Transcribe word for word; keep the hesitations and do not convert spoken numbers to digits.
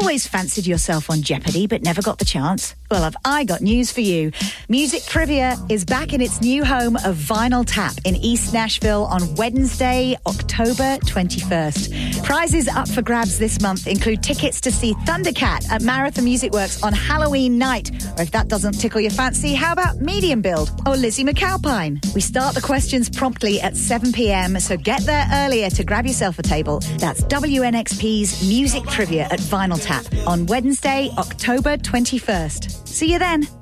Always fancied yourself on Jeopardy but never got the chance? Well, have I got news for you. Music Trivia is back in its new home of Vinyl Tap in East Nashville on Wednesday, October twenty-first. Prizes up for grabs this month include tickets to see Thundercat at Marathon Music Works on Halloween night. Or if that doesn't tickle your fancy, how about Medium Build or Lizzie McAlpine? We start the questions promptly at seven p.m, so get there earlier to grab yourself a table. That's W N X P's Music Trivia at Vinyl Tap on Wednesday, October twenty-first. See you then.